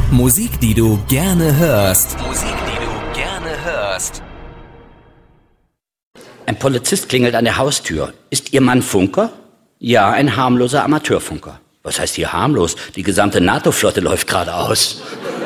Musik, die du gerne hörst. Musik, die du gerne hörst. Ein Polizist klingelt an der Haustür. Ist Ihr Mann Funker? Ja, ein harmloser Amateurfunker. Was heißt hier harmlos? Die gesamte NATO-Flotte läuft gerade aus.